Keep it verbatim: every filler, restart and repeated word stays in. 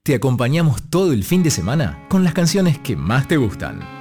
te acompañamos todo el fin de semana con las canciones que más te gustan.